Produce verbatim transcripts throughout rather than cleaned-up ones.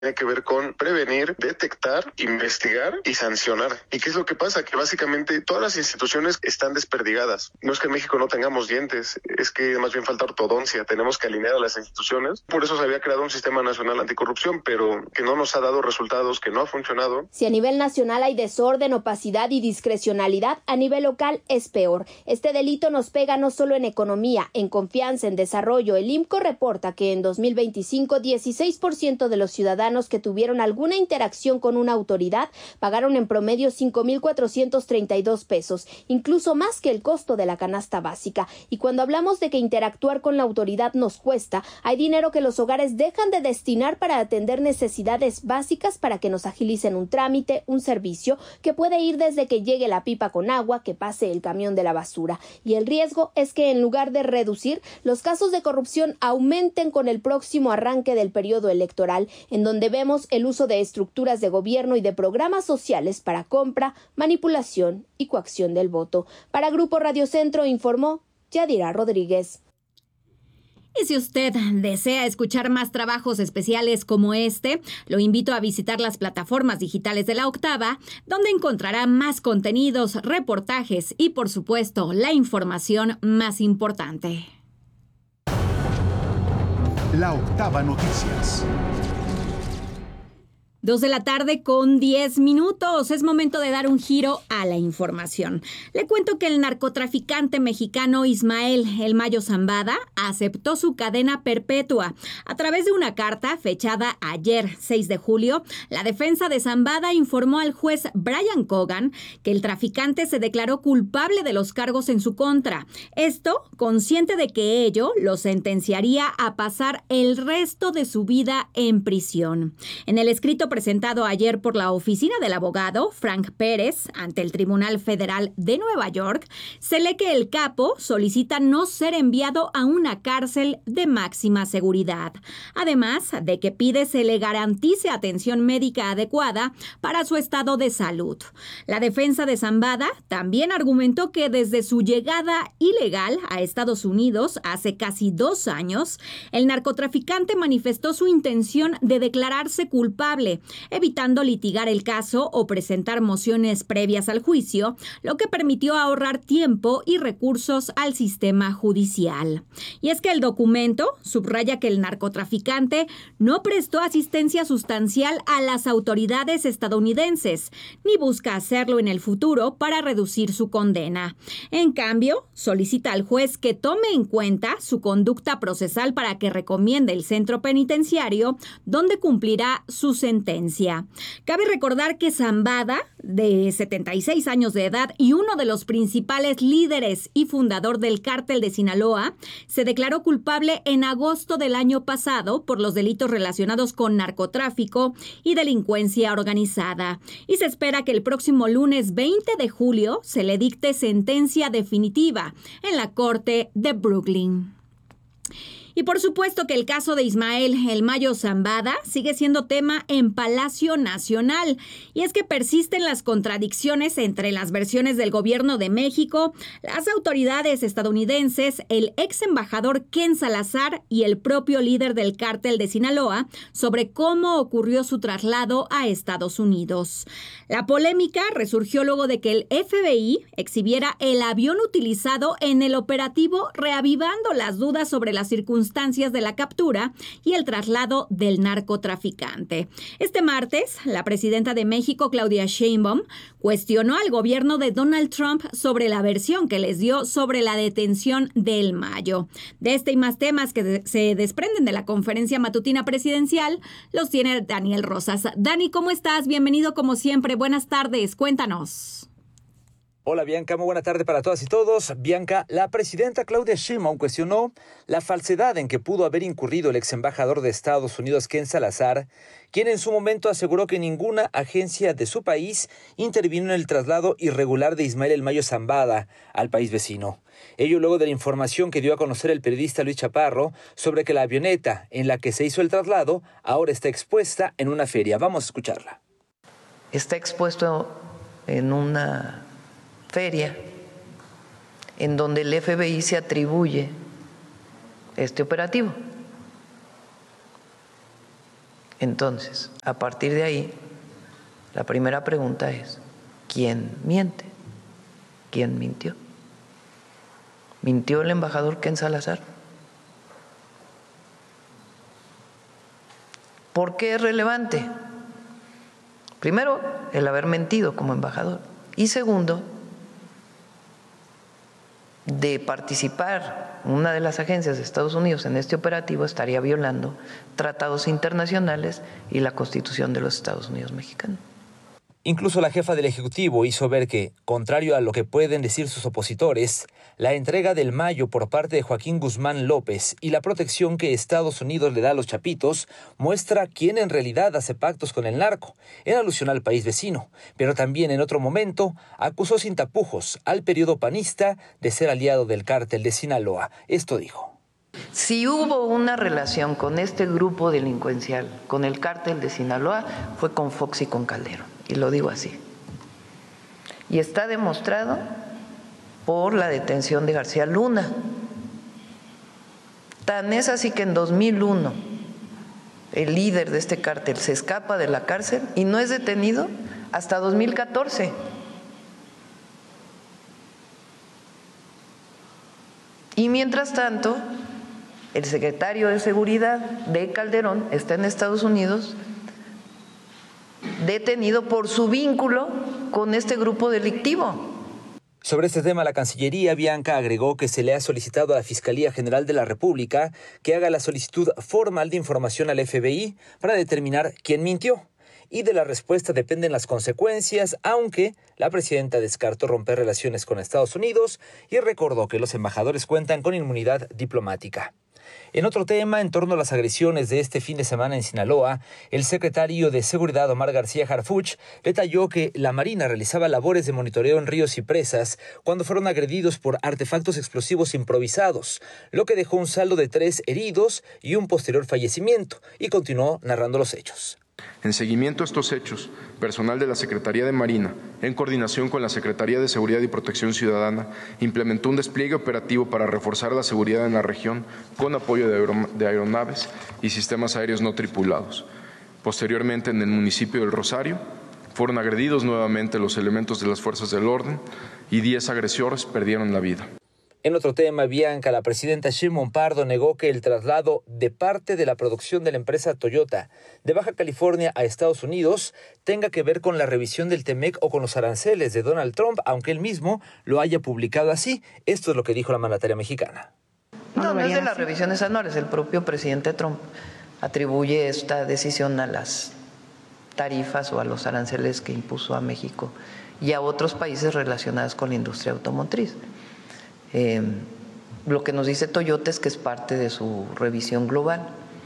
tiene que ver con prevenir, detectar, investigar y sancionar. ¿Y qué es lo que pasa? Que básicamente todas las instituciones están desperdigadas. No es que en México no tengamos dientes, es que más bien falta ortodoncia. Tenemos que alinear a las instituciones. Por eso se había creado un sistema nacional anticorrupción, pero que no nos ha dado resultados, que no ha funcionado. Si a nivel nacional hay desorden, opacidad y discrecionalidad, a nivel local es peor. Este delito nos pega no solo en economía, en confianza, en desarrollo. El I M C O reporta que en dos mil veinticinco, dieciséis por ciento de los ciudadanos que tuvieron alguna interacción con una autoridad pagaron en promedio cinco mil cuatrocientos treinta y dos pesos, incluso más que el costo de la canasta básica. Y cuando hablamos de que interactuar con la autoridad nos cuesta, hay dinero que los hogares dejan de destinar para atender necesidades básicas para que nos agilicen un trámite, un servicio que puede ir desde que llegue la pipa con agua, que pase el camión de la basura. Y el riesgo es que en lugar de reducir, los casos de corrupción aumenten con el próximo arranque del periodo electoral, en donde vemos el uso de estructuras de gobierno y de programas sociales para compra, manipulación y coacción del voto. Para Grupo Radio Centro informó Yadira Rodríguez. Y si usted desea escuchar más trabajos especiales como este, lo invito a visitar las plataformas digitales de La Octava, donde encontrará más contenidos, reportajes y, por supuesto, la información más importante. La Octava Noticias. Dos de la tarde con diez minutos. Es momento de dar un giro a la información. Le cuento que el narcotraficante mexicano Ismael El Mayo Zambada aceptó su cadena perpetua. A través de una carta fechada ayer, seis de julio, la defensa de Zambada informó al juez Brian Cogan que el traficante se declaró culpable de los cargos en su contra. Esto, consciente de que ello lo sentenciaría a pasar el resto de su vida en prisión. En el escrito presentado ayer por la oficina del abogado Frank Pérez ante el Tribunal Federal de Nueva York, se lee que el capo solicita no ser enviado a una cárcel de máxima seguridad, además de que pide se le garantice atención médica adecuada para su estado de salud. La defensa de Zambada también argumentó que desde su llegada ilegal a Estados Unidos hace casi dos años, el narcotraficante manifestó su intención de declararse culpable, evitando litigar el caso o presentar mociones previas al juicio, lo que permitió ahorrar tiempo y recursos al sistema judicial. Y es que el documento subraya que el narcotraficante no prestó asistencia sustancial a las autoridades estadounidenses, ni busca hacerlo en el futuro para reducir su condena. En cambio, solicita al juez que tome en cuenta su conducta procesal para que recomiende el centro penitenciario donde cumplirá su sentencia. Cabe recordar que Zambada, de setenta y seis años de edad y uno de los principales líderes y fundador del cártel de Sinaloa, se declaró culpable en agosto del año pasado por los delitos relacionados con narcotráfico y delincuencia organizada. Y se espera que el próximo lunes veinte de julio se le dicte sentencia definitiva en la Corte de Brooklyn. Y por supuesto que el caso de Ismael El Mayo Zambada sigue siendo tema en Palacio Nacional. Y es que persisten las contradicciones entre las versiones del gobierno de México, las autoridades estadounidenses, el ex embajador Ken Salazar y el propio líder del cártel de Sinaloa sobre cómo ocurrió su traslado a Estados Unidos. La polémica resurgió luego de que el F B I exhibiera el avión utilizado en el operativo, reavivando las dudas sobre las circunstancias de la captura y el traslado del narcotraficante. Este martes, la presidenta de México, Claudia Sheinbaum, cuestionó al gobierno de Donald Trump sobre la versión que les dio sobre la detención del Mayo. De este y más temas que de- se desprenden de la conferencia matutina presidencial, los tiene Daniel Rosas. Dani, ¿cómo estás? Bienvenido como siempre. Buenas tardes. Cuéntanos. Hola Bianca, muy buena tarde para todas y todos. Bianca, la presidenta Claudia Sheinbaum cuestionó la falsedad en que pudo haber incurrido el ex embajador de Estados Unidos Ken Salazar, quien en su momento aseguró que ninguna agencia de su país intervino en el traslado irregular de Ismael El Mayo Zambada al país vecino. Ello luego de la información que dio a conocer el periodista Luis Chaparro sobre que la avioneta en la que se hizo el traslado ahora está expuesta en una feria. Vamos a escucharla. Está expuesto en una feria en donde el F B I se atribuye este operativo. Entonces, a partir de ahí, la primera pregunta es, ¿quién miente? ¿Quién mintió? ¿Mintió el embajador Ken Salazar? ¿Por qué es relevante? Primero, el haber mentido como embajador. Y segundo, de participar una de las agencias de Estados Unidos en este operativo estaría violando tratados internacionales y la Constitución de los Estados Unidos mexicanos. Incluso la jefa del Ejecutivo hizo ver que, contrario a lo que pueden decir sus opositores, la entrega del Mayo por parte de Joaquín Guzmán López y la protección que Estados Unidos le da a los chapitos muestra quién en realidad hace pactos con el narco, en alusión al país vecino, pero también en otro momento acusó sin tapujos al periodo panista de ser aliado del cártel de Sinaloa. Esto dijo. Si hubo una relación con este grupo delincuencial, con el cártel de Sinaloa, fue con Fox y con Calderón. Y lo digo así. Y está demostrado por la detención de García Luna. Tan es así que en dos mil uno el líder de este cártel se escapa de la cárcel y no es detenido hasta dos mil catorce. Y mientras tanto, el secretario de Seguridad de Calderón está en Estados Unidos detenido por su vínculo con este grupo delictivo. Sobre este tema, la Cancillería, Bianca, agregó que se le ha solicitado a la Fiscalía General de la República que haga la solicitud formal de información al F B I para determinar quién mintió. Y de la respuesta dependen las consecuencias, aunque la presidenta descartó romper relaciones con Estados Unidos y recordó que los embajadores cuentan con inmunidad diplomática. En otro tema, en torno a las agresiones de este fin de semana en Sinaloa, el secretario de Seguridad, Omar García Harfuch, detalló que la Marina realizaba labores de monitoreo en ríos y presas cuando fueron agredidos por artefactos explosivos improvisados, lo que dejó un saldo de tres heridos y un posterior fallecimiento, y continuó narrando los hechos. En seguimiento a estos hechos, personal de la Secretaría de Marina, en coordinación con la Secretaría de Seguridad y Protección Ciudadana, implementó un despliegue operativo para reforzar la seguridad en la región con apoyo de, aer de aeronaves y sistemas aéreos no tripulados. Posteriormente, en el municipio del Rosario, fueron agredidos nuevamente los elementos de las fuerzas del orden y diez agresores perdieron la vida. En otro tema, Bianca, la presidenta Sheinbaum Pardo negó que el traslado de parte de la producción de la empresa Toyota de Baja California a Estados Unidos tenga que ver con la revisión del Temec o con los aranceles de Donald Trump, aunque él mismo lo haya publicado así. Esto es lo que dijo la mandataria mexicana. No, no es de las revisiones anuales. El propio presidente Trump atribuye esta decisión a las tarifas o a los aranceles que impuso a México y a otros países relacionados con la industria automotriz. Eh, lo que nos dice Toyota es que es parte de su revisión global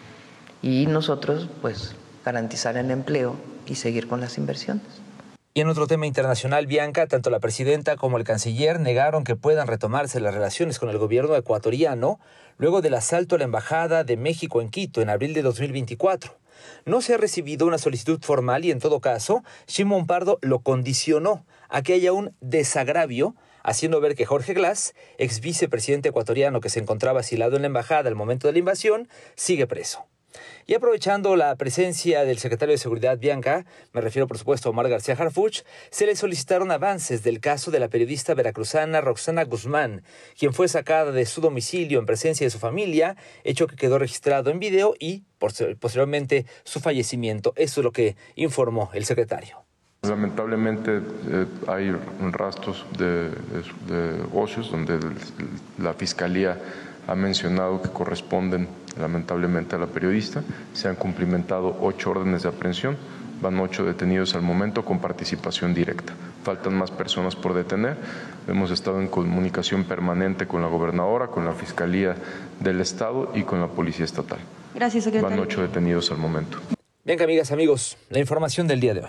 y nosotros pues garantizar el empleo y seguir con las inversiones. Y en otro tema internacional, Bianca, tanto la presidenta como el canciller negaron que puedan retomarse las relaciones con el gobierno ecuatoriano luego del asalto a la embajada de México en Quito en abril de dos mil veinticuatro. No se ha recibido una solicitud formal y en todo caso, Sheinbaum Pardo lo condicionó a que haya un desagravio, haciendo ver que Jorge Glass, ex vicepresidente ecuatoriano que se encontraba asilado en la embajada al momento de la invasión, sigue preso. Y aprovechando la presencia del secretario de Seguridad, Bianca, me refiero por supuesto a Omar García Harfuch, se le solicitaron avances del caso de la periodista veracruzana Roxana Guzmán, quien fue sacada de su domicilio en presencia de su familia, hecho que quedó registrado en video y posteriormente su fallecimiento. Eso es lo que informó el secretario. Lamentablemente eh, hay rastros de, de, de negocios donde la Fiscalía ha mencionado que corresponden lamentablemente a la periodista. Se han cumplimentado ocho órdenes de aprehensión, van ocho detenidos al momento con participación directa. Faltan más personas por detener. Hemos estado en comunicación permanente con la gobernadora, con la Fiscalía del Estado y con la Policía Estatal. Gracias, secretario. Van ocho detenidos al momento. Bien, amigas, amigos, la información del día de hoy.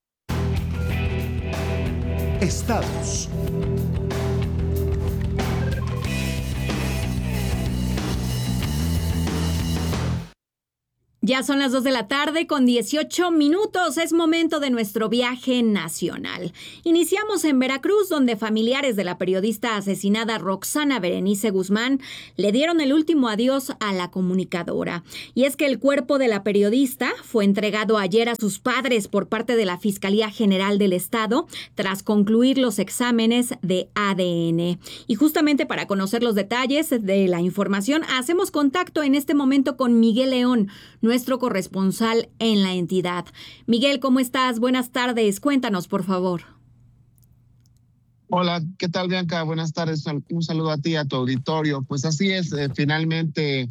Estados. Ya son las dos de la tarde con dieciocho minutos. Es momento de nuestro viaje nacional. Iniciamos en Veracruz, donde familiares de la periodista asesinada Roxana Berenice Guzmán le dieron el último adiós a la comunicadora. Y es que el cuerpo de la periodista fue entregado ayer a sus padres por parte de la Fiscalía General del Estado tras concluir los exámenes de A D N. Y justamente para conocer los detalles de la información, hacemos contacto en este momento con Miguel León, nuestro corresponsal en la entidad. Miguel, ¿cómo estás? Buenas tardes. Cuéntanos, por favor. Hola, ¿qué tal, Bianca? Buenas tardes. Un saludo a ti y a tu auditorio. Pues así es, eh, finalmente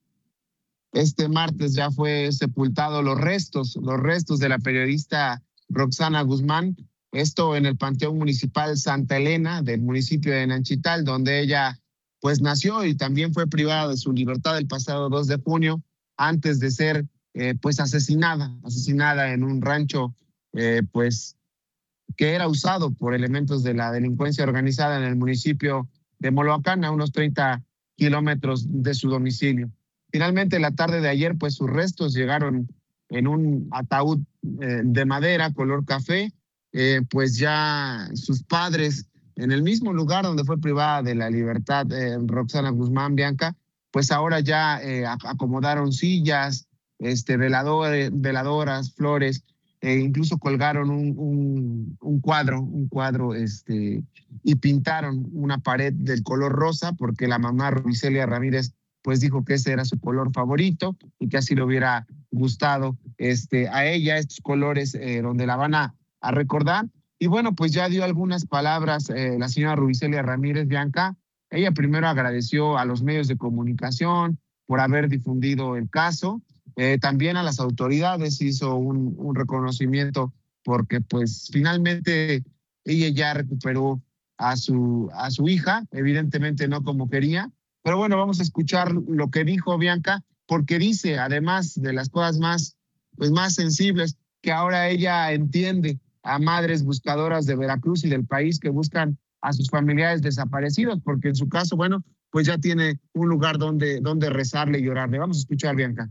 este martes ya fue sepultado los restos, los restos de la periodista Roxana Guzmán. Esto en el Panteón Municipal Santa Elena del municipio de Nanchital, donde ella pues nació y también fue privada de su libertad el pasado dos de junio. Antes de ser eh, pues asesinada, asesinada en un rancho eh, pues que era usado por elementos de la delincuencia organizada en el municipio de Moloacán, a unos treinta kilómetros de su domicilio. Finalmente, la tarde de ayer, pues sus restos llegaron en un ataúd eh, de madera color café, eh, pues ya sus padres, en el mismo lugar donde fue privada de la libertad eh, Roxana Guzmán, Bianca, pues ahora ya eh, acomodaron sillas, este, veladores, veladoras, flores, eh, incluso colgaron un, un, un cuadro, un cuadro este, y pintaron una pared del color rosa porque la mamá Rubicelia Ramírez pues dijo que ese era su color favorito y que así le hubiera gustado este, a ella estos colores eh, donde la van a, a recordar. Y bueno, pues ya dio algunas palabras eh, la señora Rubicelia Ramírez, Bianca. Ella primero agradeció a los medios de comunicación por haber difundido el caso. Eh, también a las autoridades hizo un, un reconocimiento porque pues finalmente ella ya recuperó a su, a su hija, evidentemente no como quería. Pero bueno, vamos a escuchar lo que dijo Bianca, porque dice, además de las cosas más, pues más sensibles, que ahora ella entiende a madres buscadoras de Veracruz y del país que buscan a sus familiares desaparecidos, porque en su caso, bueno, pues ya tiene un lugar donde, donde rezarle y llorarle. Vamos a escuchar, Bianca.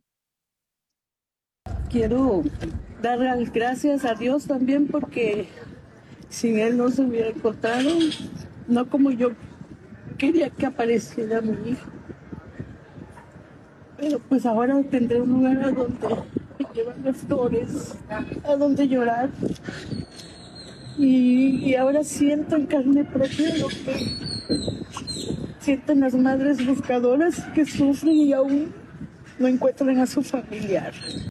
Quiero dar las gracias a Dios también porque sin Él no se hubiera encontrado, no como yo quería que apareciera mi hijo. Pero pues ahora tendré un lugar a donde llevar las flores, a donde llorar. Y, y ahora siento en carne propia lo que sienten las madres buscadoras que sufren y aún no encuentran a su familiar.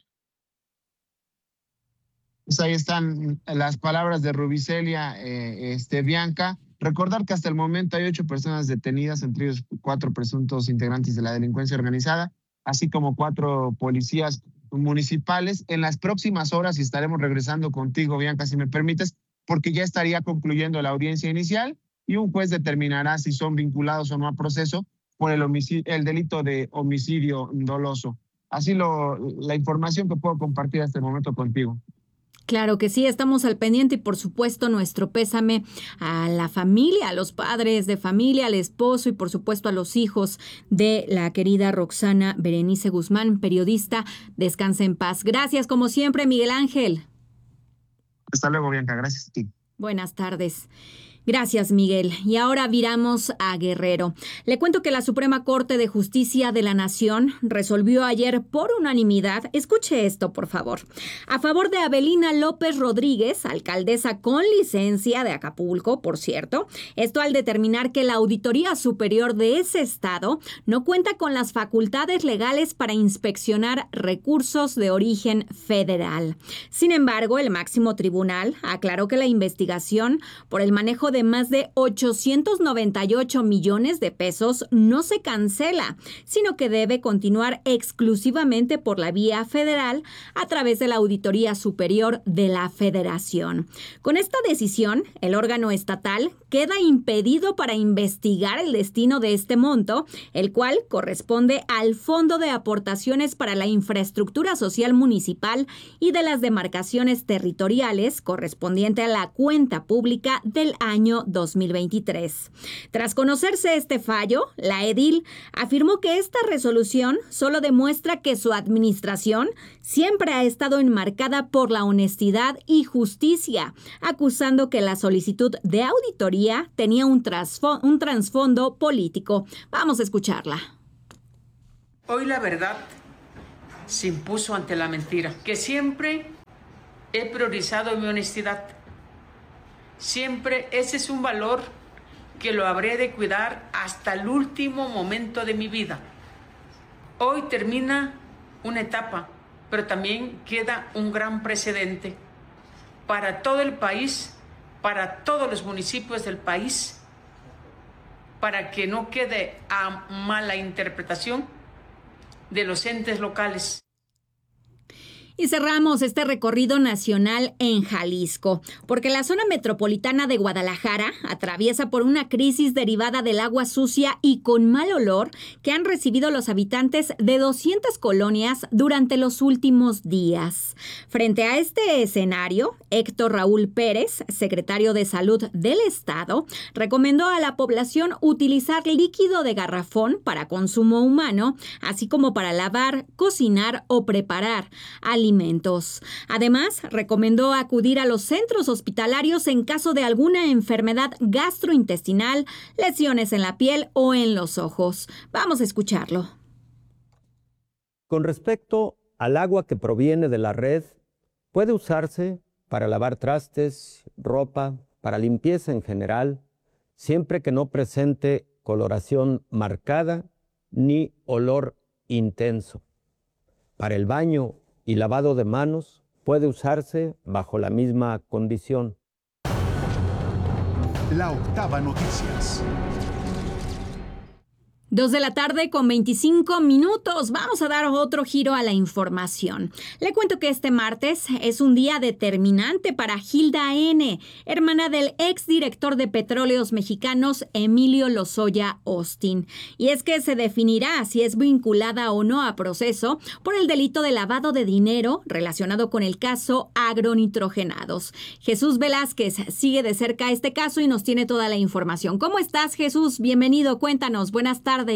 Pues ahí están las palabras de Rubicelia, eh, este, Bianca. Recordar que hasta el momento hay ocho personas detenidas, entre ellos cuatro presuntos integrantes de la delincuencia organizada, así como cuatro policías municipales. En las próximas horas, y estaremos regresando contigo, Bianca, si me permites, porque ya estaría concluyendo la audiencia inicial y un juez determinará si son vinculados o no a proceso por el, homicidio, el delito de homicidio doloso. Así lo, la información que puedo compartir hasta el momento contigo. Claro que sí, estamos al pendiente y por supuesto nuestro pésame a la familia, a los padres de familia, al esposo y por supuesto a los hijos de la querida Roxana Berenice Guzmán, periodista. Descansa en paz. Gracias como siempre, Miguel Ángel. Hasta luego, Bianca. Gracias a ti. Buenas tardes. Gracias, Miguel. Y ahora viramos a Guerrero. Le cuento que la Suprema Corte de Justicia de la Nación resolvió ayer por unanimidad, escuche esto, por favor, a favor de Abelina López Rodríguez, alcaldesa con licencia de Acapulco, por cierto, esto al determinar que la Auditoría Superior de ese estado no cuenta con las facultades legales para inspeccionar recursos de origen federal. Sin embargo, el máximo tribunal aclaró que la investigación por el manejo de de más de ochocientos noventa y ocho millones de pesos no se cancela, sino que debe continuar exclusivamente por la vía federal a través de la Auditoría Superior de la Federación. Con esta decisión, el órgano estatal queda impedido para investigar el destino de este monto, el cual corresponde al Fondo de Aportaciones para la Infraestructura Social Municipal y de las demarcaciones territoriales correspondiente a la cuenta pública del año año dos mil veintitrés. Tras conocerse este fallo, la edil afirmó que esta resolución solo demuestra que su administración siempre ha estado enmarcada por la honestidad y justicia, acusando que la solicitud de auditoría tenía un, trasfo- un trasfondo político. Vamos a escucharla. Hoy la verdad se impuso ante la mentira, que siempre he priorizado mi honestidad. Siempre ese es un valor que lo habré de cuidar hasta el último momento de mi vida. Hoy termina una etapa, pero también queda un gran precedente para todo el país, para todos los municipios del país, para que no quede a mala interpretación de los entes locales. Y cerramos este recorrido nacional en Jalisco, porque la zona metropolitana de Guadalajara atraviesa por una crisis derivada del agua sucia y con mal olor que han recibido los habitantes de doscientas colonias durante los últimos días. Frente a este escenario, Héctor Raúl Pérez, secretario de Salud del Estado, recomendó a la población utilizar líquido de garrafón para consumo humano, así como para lavar, cocinar o preparar alimentos. alimentos. Además, recomendó acudir a los centros hospitalarios en caso de alguna enfermedad gastrointestinal, lesiones en la piel o en los ojos. Vamos a escucharlo. Con respecto al agua que proviene de la red, puede usarse para lavar trastes, ropa, para limpieza en general, siempre que no presente coloración marcada ni olor intenso. Para el baño y lavado de manos puede usarse bajo la misma condición. La Octava Noticias. Dos de la tarde con veinticinco minutos. Vamos a dar otro giro a la información. Le cuento que este martes es un día determinante para Hilda N., hermana del exdirector de Petróleos Mexicanos, Emilio Lozoya Austin. Y es que se definirá si es vinculada o no a proceso por el delito de lavado de dinero relacionado con el caso agronitrogenados. Jesús Velázquez sigue de cerca este caso y nos tiene toda la información. ¿Cómo estás, Jesús? Bienvenido, cuéntanos. Buenas tardes.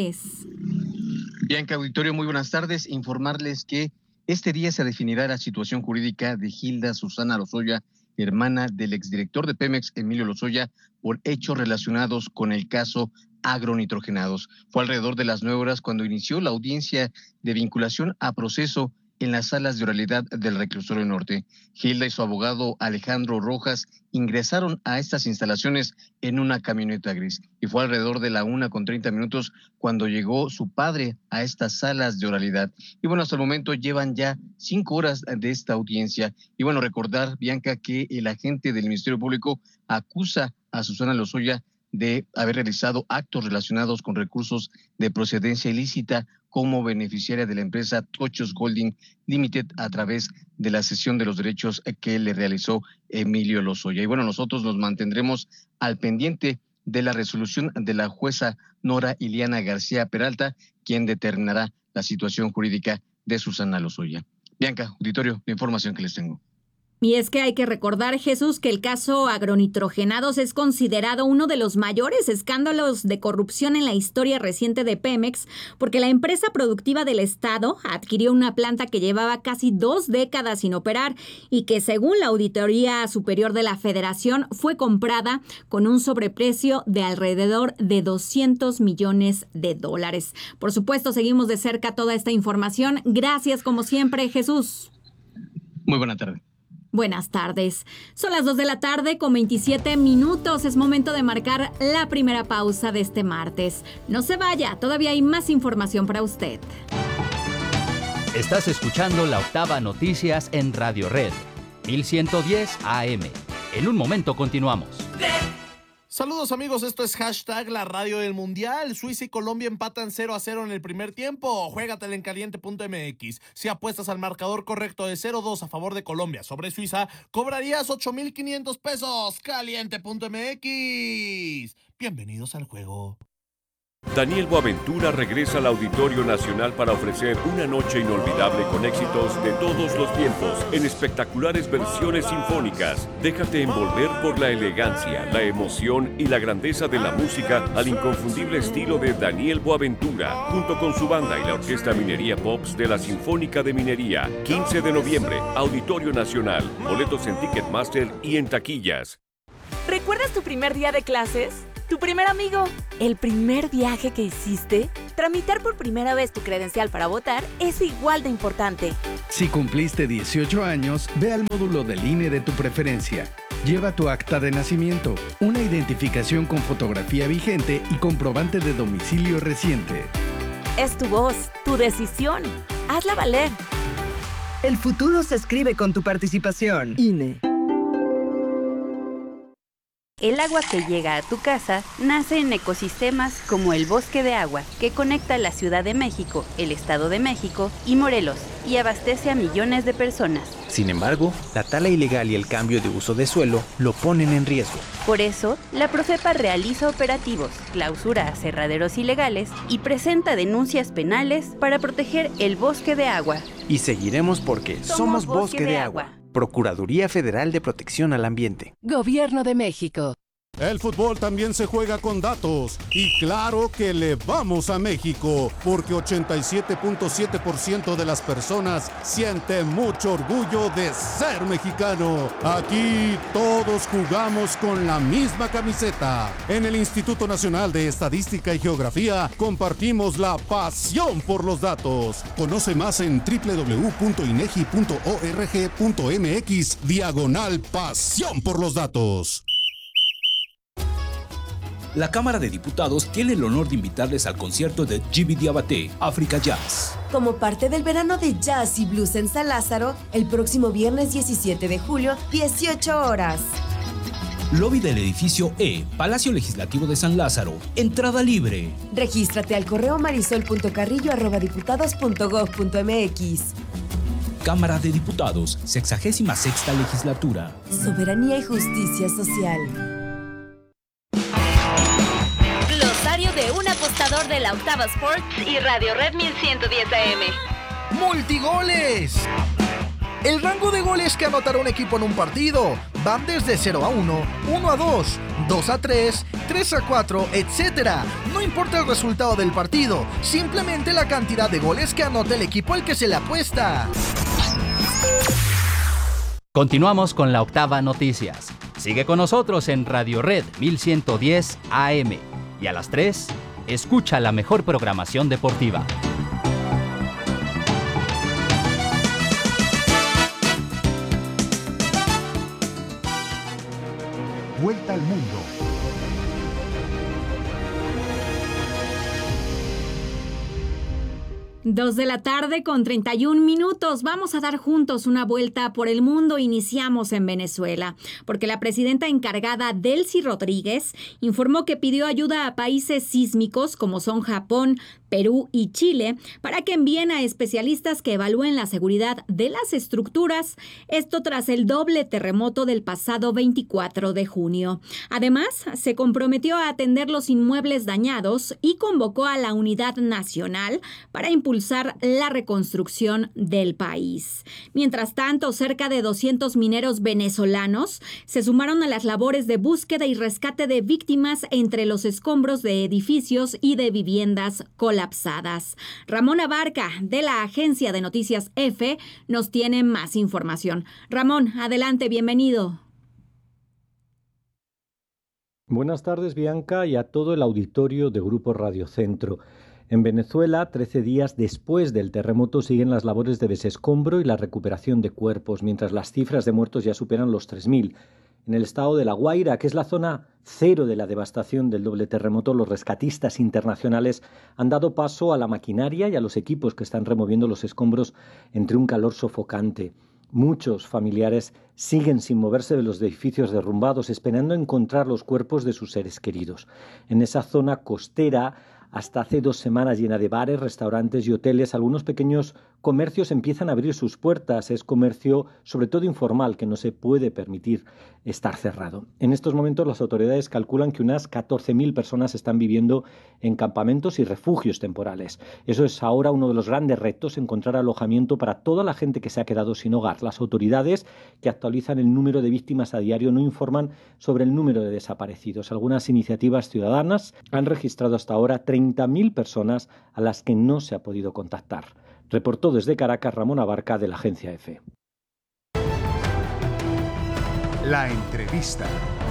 Bianca, auditorio, muy buenas tardes. Informarles que este día se definirá la situación jurídica de Hilda Susana Lozoya, hermana del exdirector de Pemex, Emilio Lozoya, por hechos relacionados con el caso agronitrogenados. Fue alrededor de las nueve horas cuando inició la audiencia de vinculación a proceso en las salas de oralidad del Reclusorio Norte. Hilda y su abogado Alejandro Rojas ingresaron a estas instalaciones en una camioneta gris y fue alrededor de la una con treinta minutos cuando llegó su padre a estas salas de oralidad. Y bueno, hasta el momento llevan ya cinco horas de esta audiencia. Y bueno, recordar, Bianca, que el agente del Ministerio Público acusa a Susana Lozoya de haber realizado actos relacionados con recursos de procedencia ilícita como beneficiaria de la empresa Tochos Holding Limited a través de la cesión de los derechos que le realizó Emilio Lozoya. Y bueno, nosotros nos mantendremos al pendiente de la resolución de la jueza Nora Iliana García Peralta, quien determinará la situación jurídica de Susana Lozoya. Bianca, auditorio, la información que les tengo. Y es que hay que recordar, Jesús, que el caso agronitrogenados es considerado uno de los mayores escándalos de corrupción en la historia reciente de Pemex, porque la empresa productiva del Estado adquirió una planta que llevaba casi dos décadas sin operar y que, según la Auditoría Superior de la Federación, fue comprada con un sobreprecio de alrededor de doscientos millones de dólares. Por supuesto, seguimos de cerca toda esta información. Gracias, como siempre, Jesús. Muy buena tarde. Buenas tardes. Son las dos de la tarde con veintisiete minutos. Es momento de marcar la primera pausa de este martes. No se vaya, todavía hay más información para usted. Estás escuchando La Octava Noticias en Radio Red, mil ciento diez A M. En un momento continuamos. Saludos amigos, esto es hashtag la radio del mundial. Suiza y Colombia empatan cero a cero en el primer tiempo. Juégatela en caliente punto m x. Si apuestas al marcador correcto de cero dos a favor de Colombia sobre Suiza, cobrarías ocho mil quinientos pesos. caliente punto m x. Bienvenidos al juego. Daniel Boaventura regresa al Auditorio Nacional para ofrecer una noche inolvidable con éxitos de todos los tiempos en espectaculares versiones sinfónicas. Déjate envolver por la elegancia, la emoción y la grandeza de la música al inconfundible estilo de Daniel Boaventura, junto con su banda y la Orquesta Minería Pops de la Sinfónica de Minería. quince de noviembre, Auditorio Nacional. Boletos en Ticketmaster y en taquillas. ¿Recuerdas tu primer día de clases? ¿Tu primer amigo? ¿El primer viaje que hiciste? Tramitar por primera vez tu credencial para votar es igual de importante. Si cumpliste dieciocho años, ve al módulo del I N E de tu preferencia. Lleva tu acta de nacimiento, una identificación con fotografía vigente y comprobante de domicilio reciente. Es tu voz, tu decisión. Hazla valer. El futuro se escribe con tu participación. I N E. El agua que llega a tu casa nace en ecosistemas como el Bosque de Agua, que conecta la Ciudad de México, el Estado de México y Morelos, y abastece a millones de personas. Sin embargo, la tala ilegal y el cambio de uso de suelo lo ponen en riesgo. Por eso, la Profepa realiza operativos, clausura aserraderos ilegales y presenta denuncias penales para proteger el Bosque de Agua. Y seguiremos porque somos, somos Bosque, Bosque de, de Agua. Agua. Procuraduría Federal de Protección al Ambiente. Gobierno de México. El fútbol también se juega con datos y claro que le vamos a México porque ochenta y siete punto siete por ciento de las personas siente mucho orgullo de ser mexicano. Aquí todos jugamos con la misma camiseta. En el Instituto Nacional de Estadística y Geografía compartimos la pasión por los datos. Conoce más en doble u doble u doble u punto inegi punto org punto mx diagonal pasión por los datos. La Cámara de Diputados tiene el honor de invitarles al concierto de Djiby Diabaté, Africa Jazz. Como parte del verano de jazz y blues en San Lázaro, el próximo viernes diecisiete de julio, dieciocho horas. Lobby del edificio E, Palacio Legislativo de San Lázaro. Entrada libre. Regístrate al correo marisol punto carrillo arroba diputados punto gob punto mx. Cámara de Diputados, sexagésima sexta legislatura. Soberanía y justicia social. De un apostador de la Octava Sports y Radio Red mil ciento diez A M. ¡Multigoles! El rango de goles que anotará un equipo en un partido van desde cero a uno, uno a dos, dos a tres, tres a cuatro, etcétera. No importa el resultado del partido, simplemente la cantidad de goles que anota el equipo al que se le apuesta. Continuamos con la Octava Noticias. Sigue con nosotros en Radio Red mil ciento diez A M. Y a las tres, escucha la mejor programación deportiva. Vuelta al mundo. Dos de la tarde con treinta y un minutos. Vamos a dar juntos una vuelta por el mundo. Iniciamos en Venezuela, porque la presidenta encargada, Delcy Rodríguez, informó que pidió ayuda a países sísmicos como son Japón, Perú y Chile para que envíen a especialistas que evalúen la seguridad de las estructuras, esto tras el doble terremoto del pasado veinticuatro de junio. Además, se comprometió a atender los inmuebles dañados y convocó a la Unidad Nacional para impulsar la reconstrucción del país. Mientras tanto, cerca de doscientos mineros venezolanos se sumaron a las labores de búsqueda y rescate de víctimas entre los escombros de edificios y de viviendas colapsadas. Ramón Abarca, de la agencia de noticias EFE, nos tiene más información. Ramón, adelante, bienvenido. Buenas tardes, Bianca, y a todo el auditorio de Grupo Radio Centro. En Venezuela, trece días después del terremoto, siguen las labores de desescombro y la recuperación de cuerpos, mientras las cifras de muertos ya superan los tres mil. En el estado de La Guaira, que es la zona cero de la devastación del doble terremoto, los rescatistas internacionales han dado paso a la maquinaria y a los equipos que están removiendo los escombros entre un calor sofocante. Muchos familiares siguen sin moverse de los edificios derrumbados, esperando encontrar los cuerpos de sus seres queridos. En esa zona costera, hasta hace dos semanas llena de bares, restaurantes y hoteles, algunos pequeños comercios empiezan a abrir sus puertas. Es comercio sobre todo informal, que no se puede permitir estar cerrado. En estos momentos las autoridades calculan que unas catorce mil personas están viviendo en campamentos y refugios temporales. Eso es ahora uno de los grandes retos, encontrar alojamiento para toda la gente que se ha quedado sin hogar. Las autoridades, que actualizan el número de víctimas a diario, no informan sobre el número de desaparecidos. Algunas iniciativas ciudadanas han registrado hasta ahora treinta mil personas a las que no se ha podido contactar. Reportó desde Caracas Ramón Abarca, de la agencia EFE. La entrevista.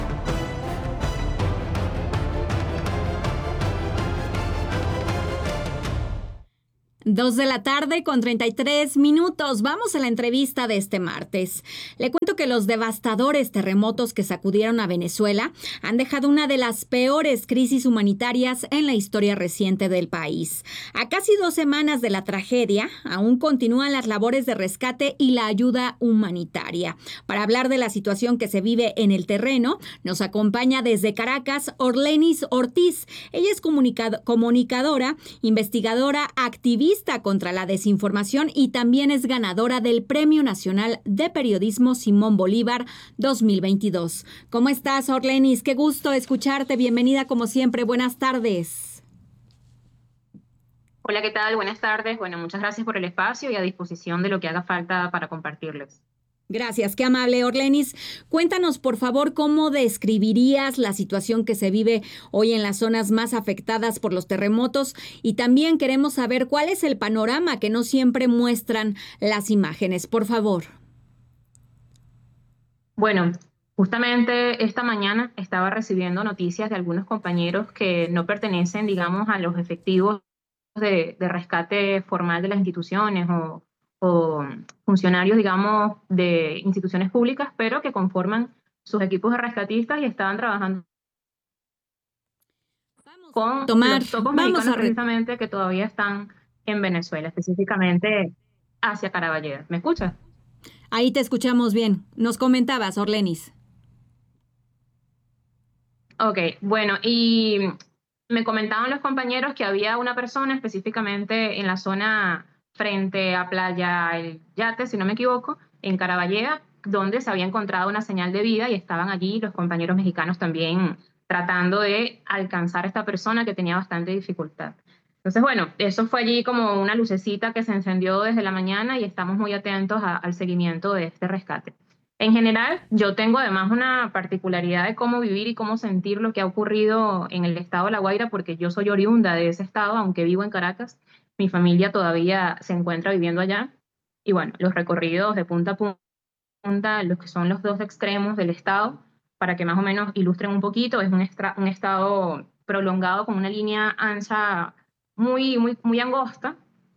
Dos de la tarde con treinta y tres minutos. Vamos a la entrevista de este martes. Le cuento que los devastadores terremotos que sacudieron a Venezuela han dejado una de las peores crisis humanitarias en la historia reciente del país. A casi dos semanas de la tragedia, aún continúan las labores de rescate y la ayuda humanitaria. Para hablar de la situación que se vive en el terreno, nos acompaña desde Caracas Orlenis Ortiz. Ella es comunicado- comunicadora, investigadora, activista contra la desinformación y también es ganadora del Premio Nacional de Periodismo Simón Bolívar dos mil veintidós. ¿Cómo estás, Orlenis? Qué gusto escucharte. Bienvenida como siempre. Buenas tardes. Hola, ¿qué tal? Buenas tardes. Bueno, muchas gracias por el espacio y a disposición de lo que haga falta para compartirles. Gracias, qué amable, Orlenis. Cuéntanos, por favor, cómo describirías la situación que se vive hoy en las zonas más afectadas por los terremotos y también queremos saber cuál es el panorama que no siempre muestran las imágenes. Por favor. Bueno, justamente esta mañana estaba recibiendo noticias de algunos compañeros que no pertenecen, digamos, a los efectivos de, de rescate formal de las instituciones o o funcionarios, digamos, de instituciones públicas, pero que conforman sus equipos de rescatistas y estaban trabajando con tomar, los topos vamos mexicanos a re- precisamente que todavía están en Venezuela, específicamente hacia Caraballeda. ¿Me escuchas? Ahí te escuchamos bien. Nos comentabas, Orlenis. Ok, bueno, y me comentaban los compañeros que había una persona específicamente en la zona frente a Playa El Yate, si no me equivoco, en Caraballeda, donde se había encontrado una señal de vida y estaban allí los compañeros mexicanos también tratando de alcanzar a esta persona que tenía bastante dificultad. Entonces, bueno, eso fue allí como una lucecita que se encendió desde la mañana y estamos muy atentos a, al seguimiento de este rescate. En general, yo tengo además una particularidad de cómo vivir y cómo sentir lo que ha ocurrido en el estado de La Guaira, porque yo soy oriunda de ese estado, aunque vivo en Caracas. Mi familia todavía se encuentra viviendo allá. Y bueno, los recorridos de punta a punta, los que son los dos extremos del estado, para que más o menos ilustren un poquito, es un, extra, un estado prolongado con una línea ancha muy, muy, muy angosta,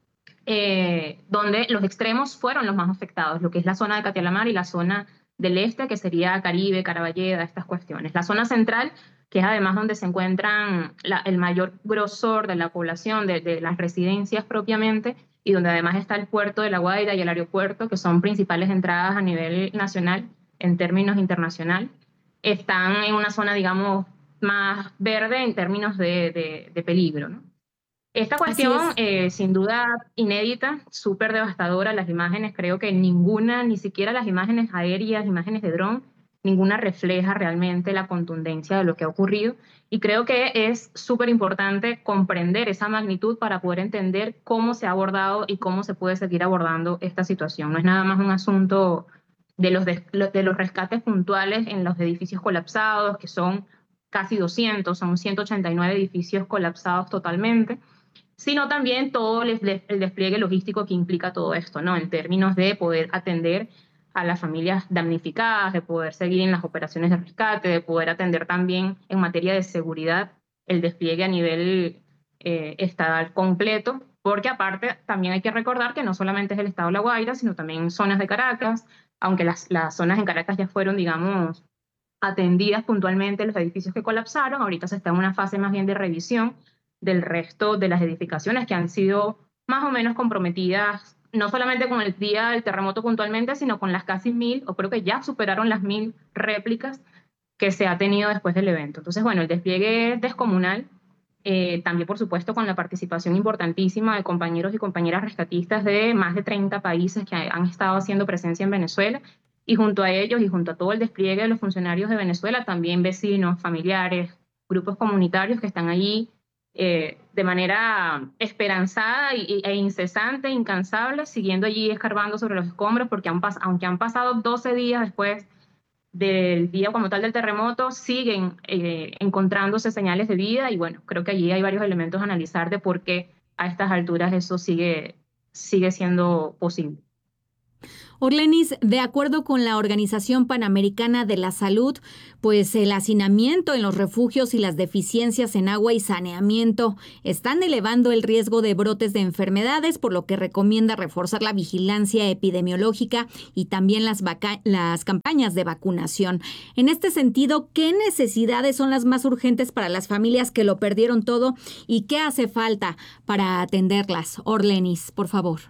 eh, donde los extremos fueron los más afectados, lo que es la zona de Catialamar y la zona del este, que sería Caribe, Caraballeda, estas cuestiones. La zona central, que es además donde se encuentran la, el mayor grosor de la población, de, de las residencias propiamente, y donde además está el puerto de La Guaira y el aeropuerto, que son principales entradas a nivel nacional en términos internacional, están en una zona, digamos, más verde en términos de, de, de peligro, ¿no? Esta cuestión, eh, sin duda inédita, súper devastadora. Las imágenes, creo que ninguna, ni siquiera las imágenes aéreas, imágenes de dron, ninguna refleja realmente la contundencia de lo que ha ocurrido. Y creo que es súper importante comprender esa magnitud para poder entender cómo se ha abordado y cómo se puede seguir abordando esta situación. No es nada más un asunto de los, de, de los rescates puntuales en los edificios colapsados, que son casi doscientos, son ciento ochenta y nueve edificios colapsados totalmente, sino también todo el despliegue logístico que implica todo esto, ¿no? En términos de poder atender a las familias damnificadas, de poder seguir en las operaciones de rescate, de poder atender también en materia de seguridad el despliegue a nivel eh, estatal completo, porque aparte también hay que recordar que no solamente es el estado de La Guaira, sino también zonas de Caracas, aunque las, las zonas en Caracas ya fueron, digamos, atendidas puntualmente los edificios que colapsaron, ahorita se está en una fase más bien de revisión del resto de las edificaciones que han sido más o menos comprometidas, no solamente con el día del terremoto puntualmente, sino con las casi mil, o creo que ya superaron las mil réplicas que se ha tenido después del evento. Entonces, bueno, el despliegue es descomunal Eh, también, por supuesto, con la participación importantísima de compañeros y compañeras rescatistas de más de treinta países que han estado haciendo presencia en Venezuela, y junto a ellos y junto a todo el despliegue de los funcionarios de Venezuela, también vecinos, familiares, grupos comunitarios que están allí eh, de manera esperanzada y, e incesante, incansable, siguiendo allí escarbando sobre los escombros, porque han aunque han pasado doce días después del día como tal del terremoto, siguen eh, encontrándose señales de vida, y bueno, creo que allí hay varios elementos a analizar de por qué a estas alturas eso sigue, sigue siendo posible. Orlenis, de acuerdo con la Organización Panamericana de la Salud, pues el hacinamiento en los refugios y las deficiencias en agua y saneamiento están elevando el riesgo de brotes de enfermedades, por lo que recomienda reforzar la vigilancia epidemiológica y también las, vaca- las campañas de vacunación. En este sentido, ¿qué necesidades son las más urgentes para las familias que lo perdieron todo y qué hace falta para atenderlas? Orlenis, por favor.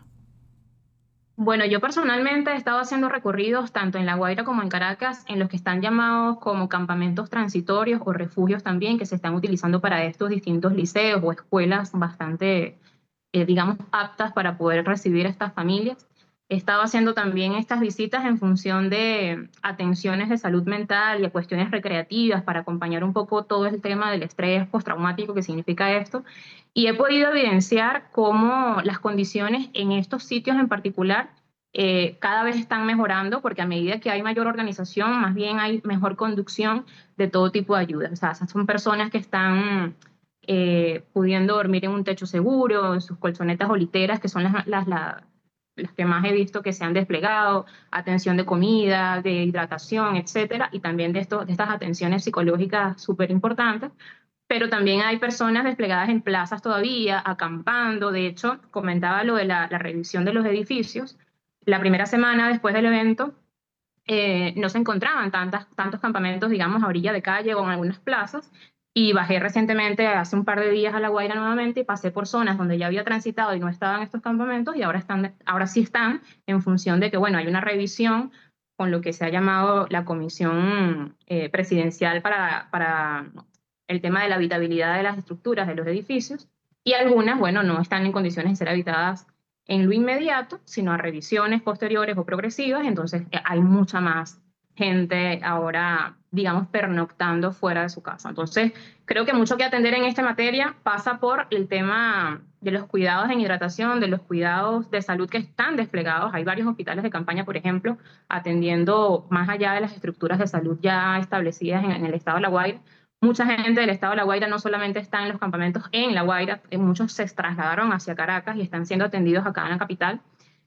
Bueno, yo personalmente he estado haciendo recorridos tanto en La Guaira como en Caracas, en los que están llamados como campamentos transitorios o refugios también, que se están utilizando para estos distintos liceos o escuelas bastante, eh, digamos, aptas para poder recibir a estas familias. He estado haciendo también estas visitas en función de atenciones de salud mental y a cuestiones recreativas para acompañar un poco todo el tema del estrés postraumático que significa esto. Y he podido evidenciar cómo las condiciones en estos sitios en particular eh, cada vez están mejorando, porque a medida que hay mayor organización, más bien hay mejor conducción de todo tipo de ayuda. O sea, son personas que están eh, pudiendo dormir en un techo seguro, en sus colchonetas o literas, que son las, las, las, las que más he visto que se han desplegado, atención de comida, de hidratación, etcétera, y también de, esto, de estas atenciones psicológicas súper importantes. Pero también hay personas desplegadas en plazas todavía, acampando. De hecho, comentaba lo de la, la revisión de los edificios. La primera semana después del evento eh, no se encontraban tantas, tantos campamentos, digamos, a orilla de calle o en algunas plazas. Y bajé recientemente, hace un par de días, a La Guaira nuevamente y pasé por zonas donde ya había transitado y no estaban estos campamentos, y ahora, están, ahora sí están, en función de que, bueno, hay una revisión con lo que se ha llamado la Comisión eh, Presidencial para... para el tema de la habitabilidad de las estructuras de los edificios, y algunas, bueno, no están en condiciones de ser habitadas en lo inmediato, sino a revisiones posteriores o progresivas. Entonces hay mucha más gente ahora, digamos, pernoctando fuera de su casa. Entonces creo que mucho que atender en esta materia pasa por el tema de los cuidados en hidratación, de los cuidados de salud que están desplegados. Hay varios hospitales de campaña, por ejemplo, atendiendo más allá de las estructuras de salud ya establecidas en, en el estado de La Guaira. Mucha gente del estado de La Guaira no solamente está en los campamentos en La Guaira, muchos se trasladaron hacia Caracas y están siendo atendidos acá en la capital.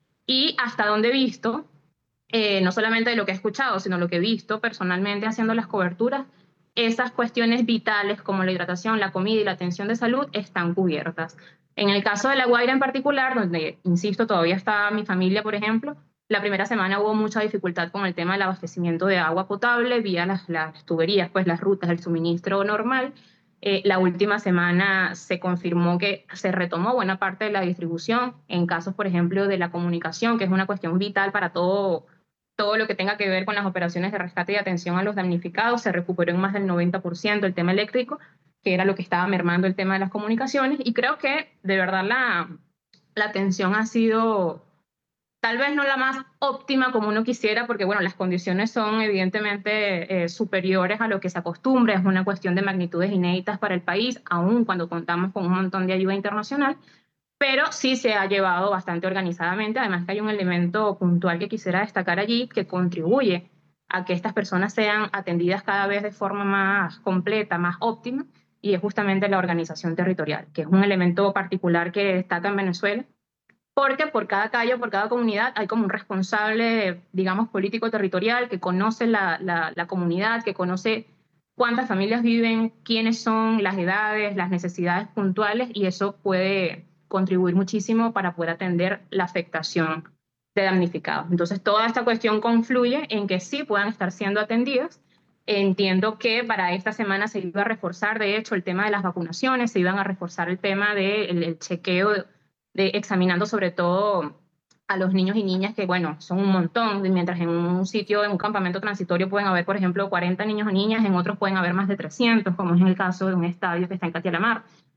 Y hasta donde he visto, eh, no solamente de lo que he escuchado, sino lo que he visto personalmente haciendo las coberturas, esas cuestiones vitales como la hidratación, la comida y la atención de salud están cubiertas. En el caso de La Guaira en particular, donde, insisto, todavía está mi familia, por ejemplo, la primera semana hubo mucha dificultad con el tema del abastecimiento de agua potable vía las, las tuberías, pues las rutas del suministro normal. Eh, la última semana se confirmó que se retomó buena parte de la distribución en casos, por ejemplo, de la comunicación, que es una cuestión vital para todo, todo lo que tenga que ver con las operaciones de rescate y atención a los damnificados. Se recuperó en más del noventa por ciento el tema eléctrico, que era lo que estaba mermando el tema de las comunicaciones, y creo que de verdad la, la atención ha sido... tal vez no la más óptima como uno quisiera, porque bueno, las condiciones son evidentemente eh, superiores a lo que se acostumbra. Es una cuestión de magnitudes inéditas para el país, aun cuando contamos con un montón de ayuda internacional, pero sí se ha llevado bastante organizadamente. Además que hay un elemento puntual que quisiera destacar allí, que contribuye a que estas personas sean atendidas cada vez de forma más completa, más óptima, y es justamente la organización territorial, que es un elemento particular que destaca en Venezuela, porque por cada calle o por cada comunidad hay como un responsable, digamos, político territorial que conoce la, la, la comunidad, que conoce cuántas familias viven, quiénes son, las edades, las necesidades puntuales, y eso puede contribuir muchísimo para poder atender la afectación de damnificados. Entonces, toda esta cuestión confluye en que sí puedan estar siendo atendidas. Entiendo que para esta semana se iba a reforzar, de hecho, el tema de las vacunaciones, se iban a reforzar el tema del de chequeo de, de examinando sobre todo a los niños y niñas, que bueno, son un montón, mientras en un sitio, en un campamento transitorio pueden haber, por ejemplo, cuarenta niños o niñas, en otros pueden haber más de trescientos, como es en el caso de un estadio que está en Catia la Mar.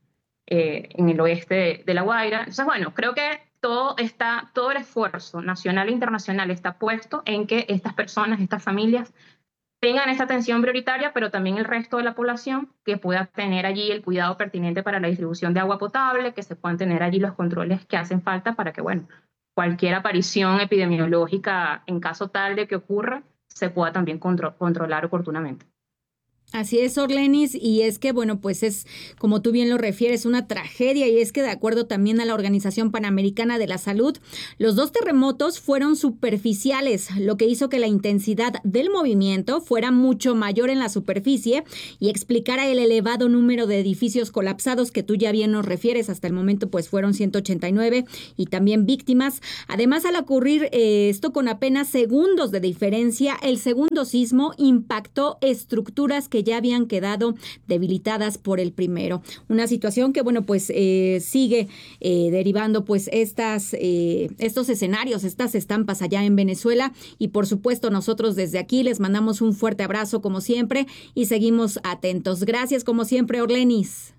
eh, en el oeste de, de La Guaira. Entonces, bueno, creo que todo, está, todo el esfuerzo nacional e internacional está puesto en que estas personas, estas familias, tengan esta atención prioritaria, pero también el resto de la población que pueda tener allí el cuidado pertinente para la distribución de agua potable, que se puedan tener allí los controles que hacen falta para que, bueno, cualquier aparición epidemiológica, en caso tal de que ocurra, se pueda también contro- controlar oportunamente. Así es, Orlenis, y es que, bueno, pues es, como tú bien lo refieres, una tragedia, y es que de acuerdo también a la Organización Panamericana de la Salud, los dos terremotos fueron superficiales, lo que hizo que la intensidad del movimiento fuera mucho mayor en la superficie y explicara el elevado número de edificios colapsados que tú ya bien nos refieres. Hasta el momento, pues fueron ciento ochenta y nueve y también víctimas. Además, al ocurrir eh, esto con apenas segundos de diferencia, el segundo sismo impactó estructuras que ya habían quedado debilitadas por el primero. Una situación que, bueno, pues eh, sigue eh, derivando pues estas, eh, estos escenarios, estas estampas allá en Venezuela, y por supuesto nosotros desde aquí les mandamos un fuerte abrazo como siempre y seguimos atentos. Gracias como siempre, Orlenis.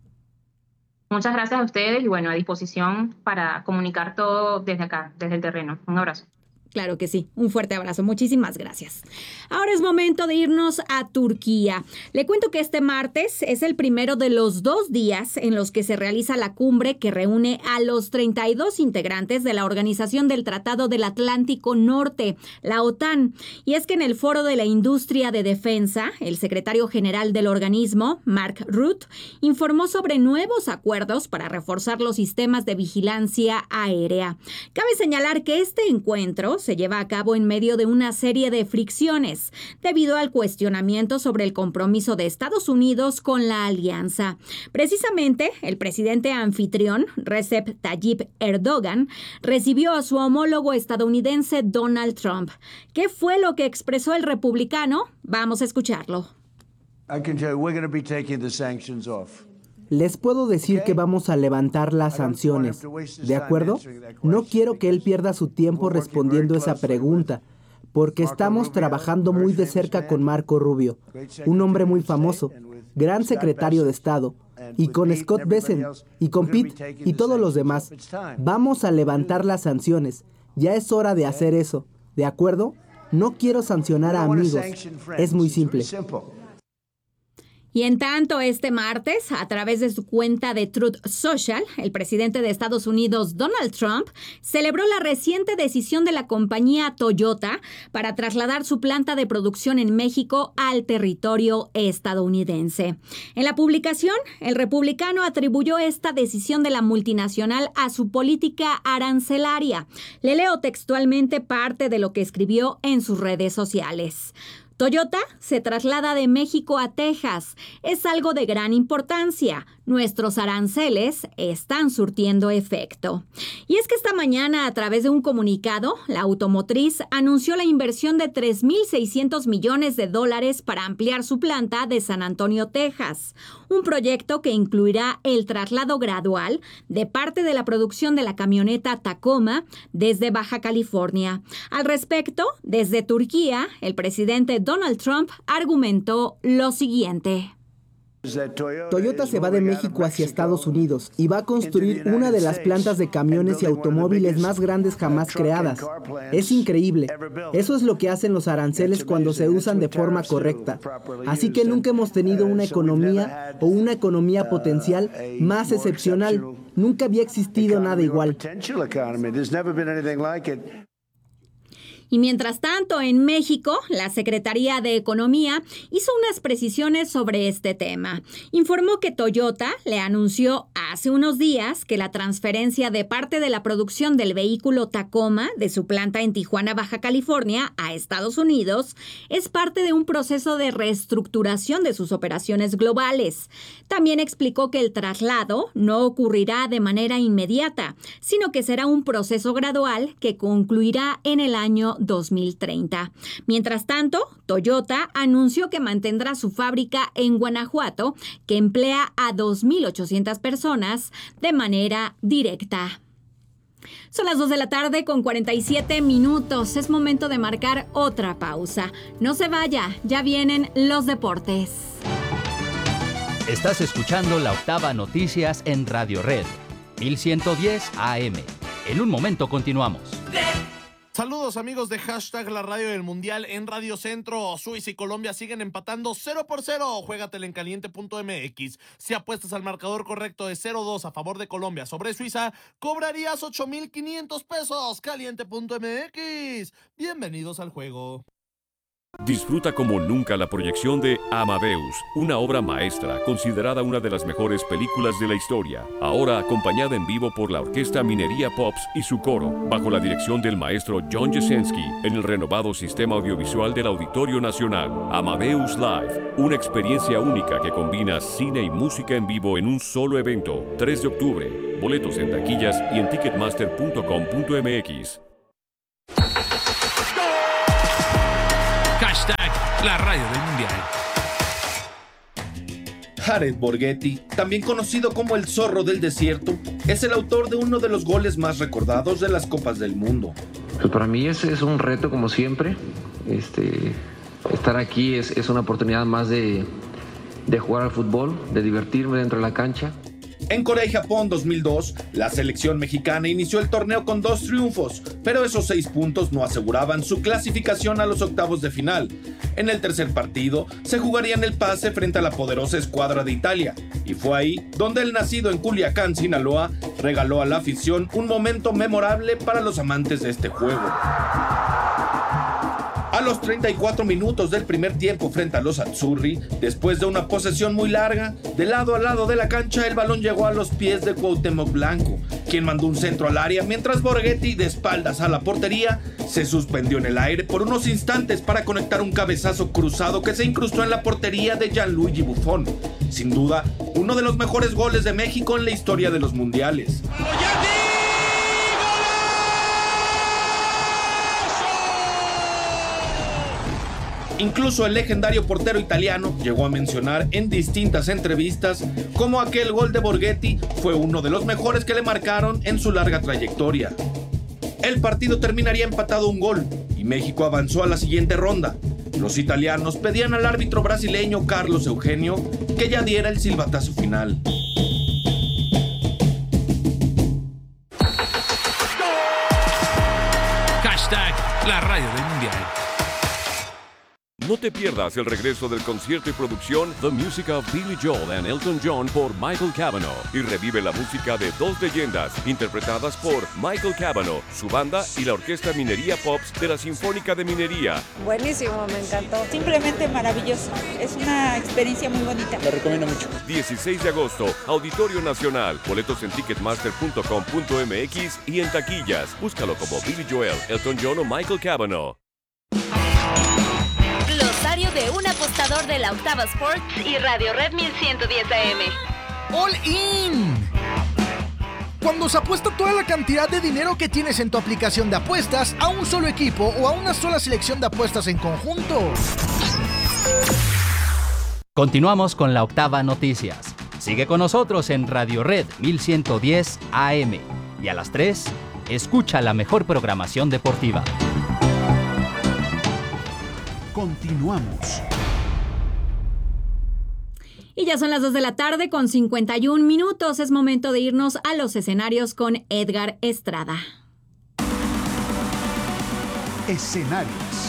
Muchas gracias a ustedes y bueno, a disposición para comunicar todo desde acá, desde el terreno. Un abrazo. Claro que sí, un fuerte abrazo, muchísimas gracias. Ahora es momento de irnos a Turquía. Le cuento que este martes es el primero de los dos días en los que se realiza la cumbre que reúne a los treinta y dos integrantes de la Organización del Tratado del Atlántico Norte, la OTAN. Y es que en el Foro de la Industria de Defensa, el secretario general del organismo, Mark Rutte, informó sobre nuevos acuerdos para reforzar los sistemas de vigilancia aérea. Cabe señalar que este encuentro se lleva a cabo en medio de una serie de fricciones debido al cuestionamiento sobre el compromiso de Estados Unidos con la alianza. Precisamente, el presidente anfitrión, Recep Tayyip Erdogan, recibió a su homólogo estadounidense Donald Trump. ¿Qué fue lo que expresó el republicano? Vamos a escucharlo. I can tell you, we're going to be taking the sanctions off. Les puedo decir que vamos a levantar las sanciones, ¿de acuerdo? No quiero que él pierda su tiempo respondiendo esa pregunta, porque estamos trabajando muy de cerca con Marco Rubio, un hombre muy famoso, gran secretario de Estado, y con Scott Bessent, y con Pete, y todos los demás. Vamos a levantar las sanciones. Ya es hora de hacer eso, ¿de acuerdo? No quiero sancionar a amigos. Es muy simple. Y en tanto, este martes, a través de su cuenta de Truth Social, el presidente de Estados Unidos, Donald Trump, celebró la reciente decisión de la compañía Toyota para trasladar su planta de producción en México al territorio estadounidense. En la publicación, el republicano atribuyó esta decisión de la multinacional a su política arancelaria. Le leo textualmente parte de lo que escribió en sus redes sociales. Toyota se traslada de México a Texas. Es algo de gran importancia. Nuestros aranceles están surtiendo efecto. Y es que esta mañana, a través de un comunicado, la automotriz anunció la inversión de tres mil seiscientos millones de dólares para ampliar su planta de San Antonio, Texas. Un proyecto que incluirá el traslado gradual de parte de la producción de la camioneta Tacoma desde Baja California. Al respecto, desde Turquía, el presidente Donald Trump argumentó lo siguiente. Toyota se va de México hacia Estados Unidos y va a construir una de las plantas de camiones y automóviles más grandes jamás creadas. Es increíble. Eso es lo que hacen los aranceles cuando se usan de forma correcta. Así que nunca hemos tenido una economía o una economía potencial más excepcional. Nunca había existido nada igual. Y mientras tanto, en México, la Secretaría de Economía hizo unas precisiones sobre este tema. Informó que Toyota le anunció hace unos días que la transferencia de parte de la producción del vehículo Tacoma de su planta en Tijuana, Baja California, a Estados Unidos es parte de un proceso de reestructuración de sus operaciones globales. También explicó que el traslado no ocurrirá de manera inmediata, sino que será un proceso gradual que concluirá en el año dos mil treinta. Mientras tanto, Toyota anunció que mantendrá su fábrica en Guanajuato, que emplea a dos mil ochocientas personas de manera directa. Son las dos de la tarde con cuarenta y siete minutos. Es momento de marcar otra pausa. No se vaya, ya vienen los deportes. Estás escuchando La Octava Noticias en Radio Red, mil ciento diez A M. En un momento continuamos. Saludos amigos de Hashtag La Radio del Mundial en Radio Centro. Suiza y Colombia siguen empatando cero por cero. Juégatela en caliente punto m x. Si apuestas al marcador correcto de cero dos a favor de Colombia sobre Suiza, cobrarías ocho mil quinientos pesos. caliente punto m x. Bienvenidos al juego. Disfruta como nunca la proyección de Amadeus, una obra maestra considerada una de las mejores películas de la historia, ahora acompañada en vivo por la Orquesta Minería Pops y su coro, bajo la dirección del maestro John Jasenski, en el renovado sistema audiovisual del Auditorio Nacional. Amadeus Live, una experiencia única que combina cine y música en vivo en un solo evento. tres de octubre, boletos en taquillas y en ticketmaster punto com punto m x. Hashtag La Radio del Mundial. Jared Borghetti, también conocido como el Zorro del Desierto, es el autor de uno de los goles más recordados de las Copas del Mundo. Pues para mí ese es un reto como siempre. Este, estar aquí es, es una oportunidad más de, de jugar al fútbol, de divertirme dentro de la cancha. En Corea y Japón dos mil dos, la selección mexicana inició el torneo con dos triunfos, pero esos seis puntos no aseguraban su clasificación a los octavos de final. En el tercer partido, se jugaría en el pase frente a la poderosa escuadra de Italia, y fue ahí donde el nacido en Culiacán, Sinaloa, regaló a la afición un momento memorable para los amantes de este juego. A los treinta y cuatro minutos del primer tiempo frente a los Azzurri, después de una posesión muy larga, de lado a lado de la cancha el balón llegó a los pies de Cuauhtémoc Blanco, quien mandó un centro al área mientras Borghetti, de espaldas a la portería, se suspendió en el aire por unos instantes para conectar un cabezazo cruzado que se incrustó en la portería de Gianluigi Buffon. Sin duda, uno de los mejores goles de México en la historia de los mundiales. Incluso el legendario portero italiano llegó a mencionar en distintas entrevistas cómo aquel gol de Borghetti fue uno de los mejores que le marcaron en su larga trayectoria. El partido terminaría empatado un gol y México avanzó a la siguiente ronda. Los italianos pedían al árbitro brasileño Carlos Eugenio que ya diera el silbatazo final. Hashtag La Radio del Mundial. No te pierdas el regreso del concierto y producción The Music of Billy Joel and Elton John por Michael Cavanaugh y revive la música de dos leyendas interpretadas por Michael Cavanaugh, su banda y la Orquesta Minería Pops de la Sinfónica de Minería. Buenísimo, me encantó. Simplemente maravilloso. Es una experiencia muy bonita. Lo recomiendo mucho. dieciséis de agosto, Auditorio Nacional. Boletos en ticketmaster punto com punto m x y en taquillas. Búscalo como Billy Joel, Elton John o Michael Cavanaugh. Glosario de un apostador de la Octava Sports y Radio Red mil ciento diez A M. All In. Cuando se apuesta toda la cantidad de dinero que tienes en tu aplicación de apuestas a un solo equipo o a una sola selección de apuestas en conjunto. Continuamos con La Octava Noticias. Sigue con nosotros en Radio Red mil ciento diez A M. Y a las tres, escucha la mejor programación deportiva. Continuamos. Y ya son las dos de la tarde con cincuenta y un minutos. Es momento de irnos a los escenarios con Edgar Estrada. Escenarios.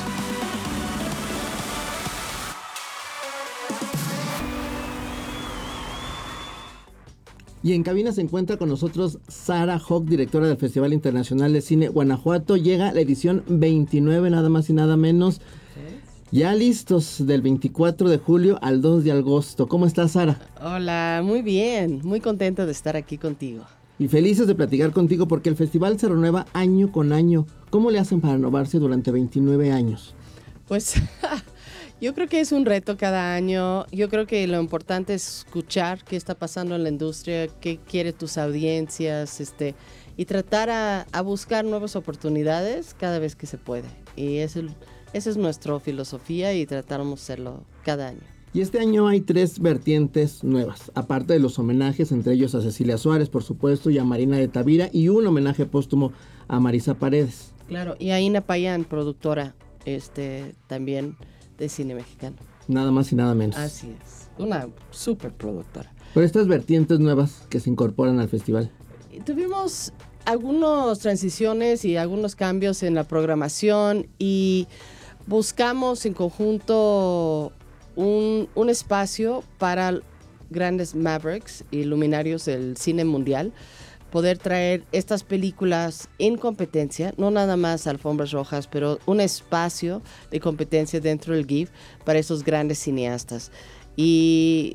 Y en cabina se encuentra con nosotros Sara Hawk, directora del Festival Internacional de Cine Guanajuato. Llega la edición veintinueve, nada más y nada menos. Ya listos del veinticuatro de julio al dos de agosto. ¿Cómo estás, Sara? Hola, muy bien. Muy contenta de estar aquí contigo. Y felices de platicar contigo porque el festival se renueva año con año. ¿Cómo le hacen para renovarse durante veintinueve años? Pues yo creo que es un reto cada año. Yo creo que lo importante es escuchar qué está pasando en la industria, qué quieren tus audiencias, este, y tratar a, a buscar nuevas oportunidades cada vez que se puede. Y es el... Esa es nuestra filosofía y tratamos de hacerlo cada año. Y este año hay tres vertientes nuevas, aparte de los homenajes, entre ellos a Cecilia Suárez, por supuesto, y a Marina de Tavira, y un homenaje póstumo a Marisa Paredes. Claro, y a Ina Payán, productora este, también de cine mexicano. Nada más y nada menos. Así es, una súper productora. Por estas vertientes nuevas que se incorporan al festival. Tuvimos algunas transiciones y algunos cambios en la programación y buscamos en conjunto un, un espacio para grandes mavericks y luminarios del cine mundial, poder traer estas películas en competencia, no nada más alfombras rojas, pero un espacio de competencia dentro del GIF para esos grandes cineastas. Y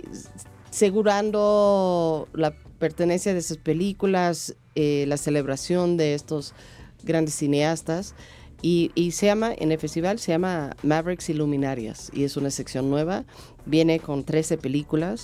asegurando la pertenencia de esas películas, eh, la celebración de estos grandes cineastas. Y, y se llama, en el festival, se llama Mavericks y Luminarias. Y es una sección nueva. Viene con trece películas.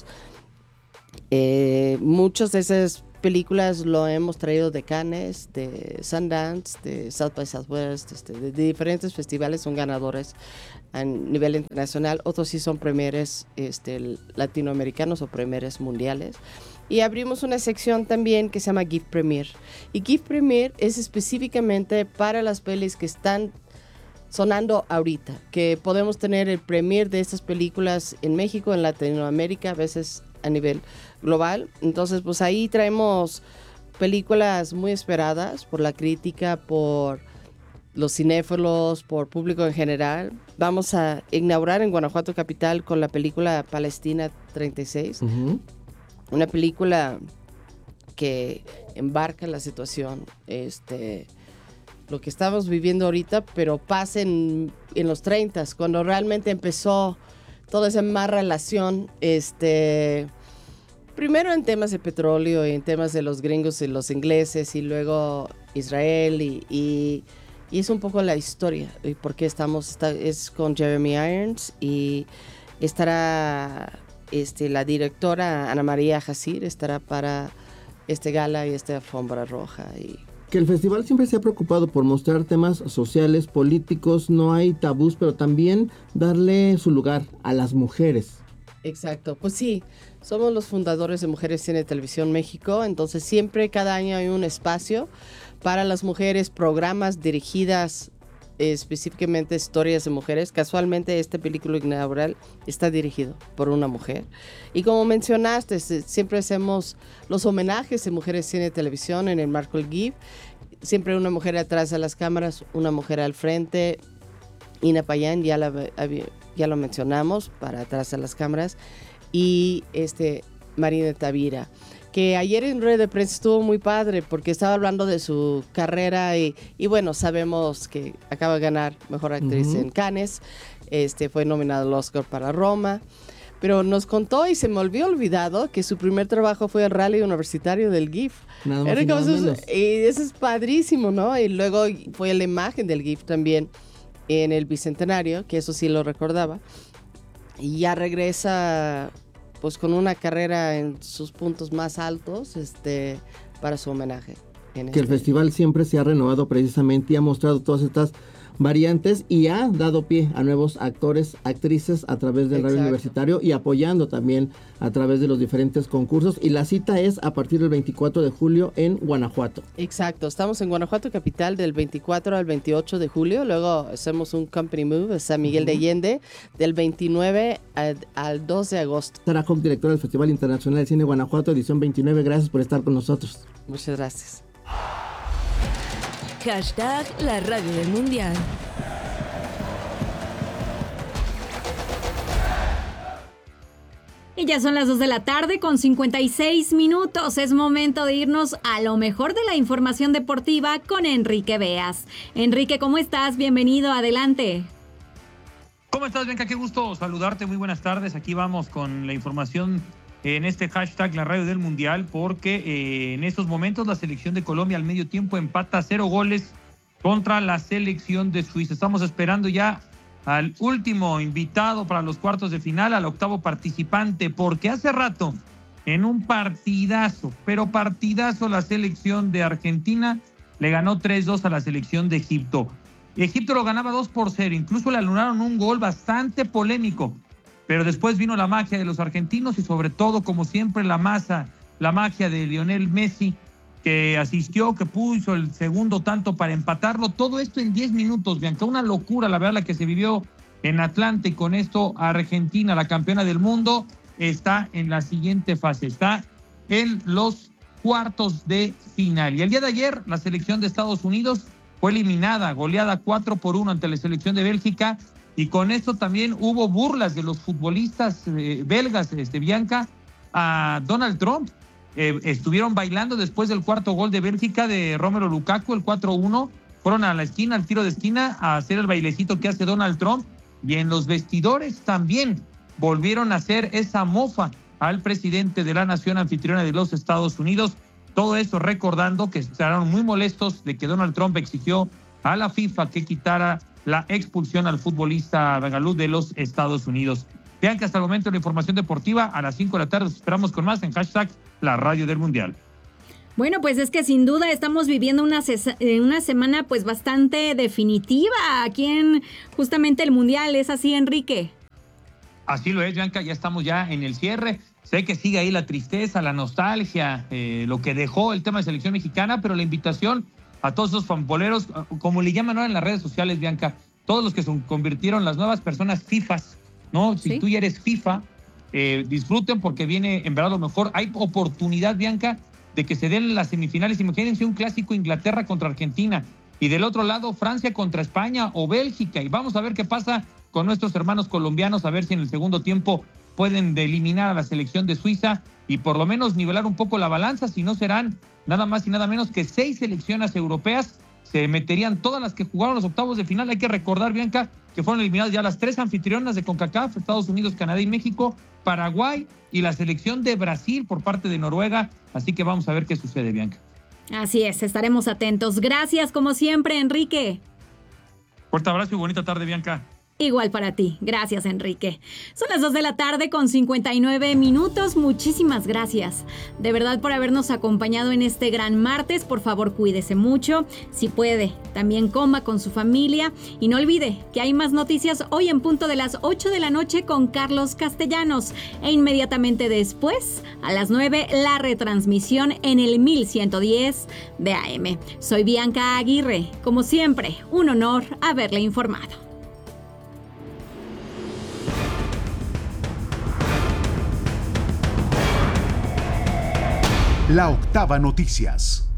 Eh, muchas de esas películas lo hemos traído de Cannes, de Sundance, de South by Southwest, este, de, de diferentes festivales, son ganadores a nivel internacional. Otros sí son premieres este, latinoamericanos o premieres mundiales. Y abrimos una sección también que se llama Gift Premiere. Y Gift Premiere es específicamente para las pelis que están sonando ahorita, que podemos tener el premiere de estas películas en México, en Latinoamérica, a veces a nivel global. Entonces, pues ahí traemos películas muy esperadas por la crítica, por los cinéfilos, por público en general. Vamos a inaugurar en Guanajuato capital con la película Palestina treinta y seis. Uh-huh. Una película que embarca la situación, este, lo que estamos viviendo ahorita, pero pasa en, en los treinta, cuando realmente empezó toda esa más relación, este, primero en temas de petróleo y en temas de los gringos y los ingleses y luego Israel y, y, y es un poco la historia y por qué estamos, está, es con Jeremy Irons y estará este, la directora Ana María Jacir, estará para este gala y esta alfombra roja y que el festival siempre se ha preocupado por mostrar temas sociales, políticos, no hay tabús, pero también darle su lugar a las mujeres. Exacto, pues sí, somos los fundadores de Mujeres Cine Televisión México, entonces siempre cada año hay un espacio para las mujeres, programas dirigidas eh, específicamente historias de mujeres. Casualmente este película inaugural está dirigido por una mujer. Y como mencionaste, siempre hacemos los homenajes de Mujeres Cine Televisión en el marco del GIF. Siempre una mujer atrás de las cámaras, una mujer al frente. Ina Payán, ya, la, ya lo mencionamos, para atrás de las cámaras. Y este Marina Tavira, que ayer en red de prensa estuvo muy padre porque estaba hablando de su carrera y, y bueno, sabemos que acaba de ganar Mejor Actriz uh-huh. en Cannes, este, fue nominado al Oscar para Roma, pero nos contó y se me olvidó olvidado que su primer trabajo fue el rally universitario del GIF. Nada más y nada menos. Y eso es padrísimo, ¿no? Y luego fue la imagen del GIF también en el Bicentenario, que eso sí lo recordaba, y ya regresa pues con una carrera en sus puntos más altos este, para su homenaje. En que este. El festival siempre se ha renovado precisamente y ha mostrado todas estas variantes y ha dado pie a nuevos actores, actrices a través del radio universitario y apoyando también a través de los diferentes concursos. Y la cita es a partir del veinticuatro de julio en Guanajuato. Exacto, estamos en Guanajuato capital del veinticuatro al veintiocho de julio, luego hacemos un company move a San Miguel uh-huh. de Allende del veintinueve al, al dos de agosto. Sara Hock, directora del Festival Internacional de Cine Guanajuato, edición veintinueve, gracias por estar con nosotros. Muchas gracias. Hashtag la radio del mundial. Y ya son las dos de la tarde con cincuenta y seis minutos. Es momento de irnos a lo mejor de la información deportiva con Enrique Beas. Enrique, ¿cómo estás? Bienvenido, adelante. ¿Cómo estás, Bianca? Qué gusto saludarte. Muy buenas tardes. Aquí vamos con la información en este hashtag la radio del mundial, porque eh, en estos momentos la selección de Colombia al medio tiempo empata cero goles contra la selección de Suiza. Estamos esperando ya al último invitado para los cuartos de final, al octavo participante, porque hace rato en un partidazo, pero partidazo, la selección de Argentina le ganó tres dos a la selección de Egipto. Egipto lo ganaba dos por cero, incluso le anularon un gol bastante polémico. Pero después vino la magia de los argentinos y sobre todo, como siempre, la masa, la magia de Lionel Messi, que asistió, que puso el segundo tanto para empatarlo. Todo esto en diez minutos, Bianca. Una locura, la verdad, la que se vivió en Atlanta, y con esto Argentina, la campeona del mundo, está en la siguiente fase, está en los cuartos de final. Y el día de ayer la selección de Estados Unidos fue eliminada, goleada cuatro por uno ante la selección de Bélgica, y con esto también hubo burlas de los futbolistas eh, belgas, este, Bianca, a Donald Trump. Eh, estuvieron bailando después del cuarto gol de Bélgica de Romelu Lukaku, el cuatro uno, fueron a la esquina, al tiro de esquina, a hacer el bailecito que hace Donald Trump, y en los vestidores también volvieron a hacer esa mofa al presidente de la nación anfitriona de los Estados Unidos. Todo eso recordando que estaban muy molestos de que Donald Trump exigió a la FIFA que quitara la expulsión al futbolista bengalú de los Estados Unidos. Vean que hasta el momento la información deportiva, a las cinco de la tarde los esperamos con más en hashtag La Radio del Mundial. Bueno, pues es que sin duda estamos viviendo una, una semana pues bastante definitiva aquí en justamente el Mundial. ¿Es así, Enrique? Así lo es, Bianca, ya estamos ya en el cierre. Sé que sigue ahí la tristeza, la nostalgia, eh, lo que dejó el tema de selección mexicana, pero la invitación a todos esos fanboleros, como le llaman ahora en las redes sociales, Bianca, todos los que se convirtieron las nuevas personas FIFAs, ¿no? Si ¿Sí? tú ya eres FIFA, eh, disfruten porque viene en verdad lo mejor. Hay oportunidad, Bianca, de que se den las semifinales. Imagínense un clásico Inglaterra contra Argentina y del otro lado Francia contra España o Bélgica, y vamos a ver qué pasa con nuestros hermanos colombianos, a ver si en el segundo tiempo pueden eliminar a la selección de Suiza y por lo menos nivelar un poco la balanza. Si no, serán nada más y nada menos que seis selecciones europeas, se meterían todas las que jugaron los octavos de final. Hay que recordar, Bianca, que fueron eliminadas ya las tres anfitrionas de CONCACAF, Estados Unidos, Canadá y México, Paraguay y la selección de Brasil por parte de Noruega. Así que vamos a ver qué sucede, Bianca. Así es, estaremos atentos. Gracias, como siempre, Enrique. Fuerte abrazo y bonita tarde, Bianca. Igual para ti. Gracias, Enrique. Son las dos de la tarde con cincuenta y nueve minutos. Muchísimas gracias, de verdad, por habernos acompañado en este gran martes. Por favor, cuídese mucho. Si puede, también coma con su familia. Y no olvide que hay más noticias hoy en punto de las ocho de la noche con Carlos Castellanos. E inmediatamente después, a las nueve, la retransmisión en el mil ciento diez de A M. Soy Bianca Aguirre. Como siempre, un honor haberle informado. La Octava Noticias.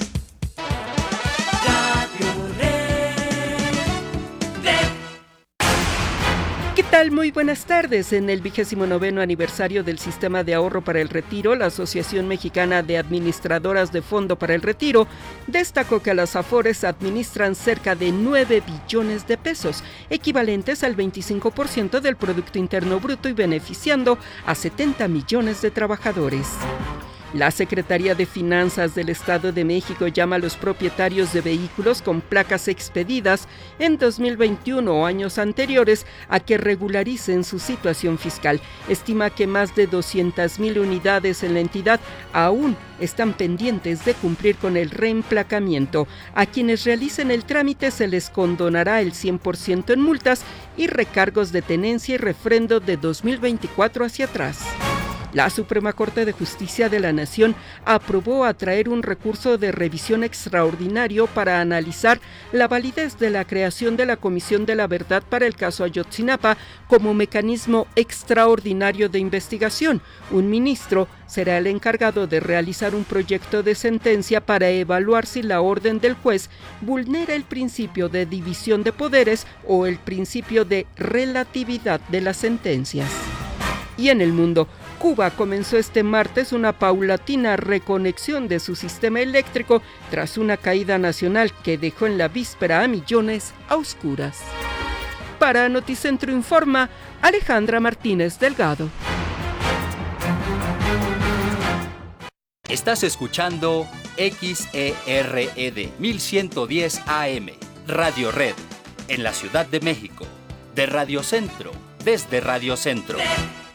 ¿Qué tal? Muy buenas tardes. En el vigésimo noveno aniversario del Sistema de Ahorro para el Retiro, la Asociación Mexicana de Administradoras de Fondo para el Retiro destacó que las Afores administran cerca de nueve billones de pesos, equivalentes al veinticinco por ciento del Producto Interno Bruto y beneficiando a setenta millones de trabajadores. La Secretaría de Finanzas del Estado de México llama a los propietarios de vehículos con placas expedidas en dos mil veintiuno o años anteriores a que regularicen su situación fiscal. Estima que más de doscientas mil unidades en la entidad aún están pendientes de cumplir con el reemplacamiento. A quienes realicen el trámite se les condonará el cien por ciento en multas y recargos de tenencia y refrendo de dos mil veinticuatro hacia atrás. La Suprema Corte de Justicia de la Nación aprobó atraer un recurso de revisión extraordinario para analizar la validez de la creación de la Comisión de la Verdad para el caso Ayotzinapa como mecanismo extraordinario de investigación. Un ministro será el encargado de realizar un proyecto de sentencia para evaluar si la orden del juez vulnera el principio de división de poderes o el principio de relatividad de las sentencias. Y en el mundo, Cuba comenzó este martes una paulatina reconexión de su sistema eléctrico tras una caída nacional que dejó en la víspera a millones a oscuras. Para Noticentro Informa, Alejandra Martínez Delgado. Estás escuchando X E R E D mil ciento diez A M, Radio Red, en la Ciudad de México, de Radio Centro, desde Radio Centro.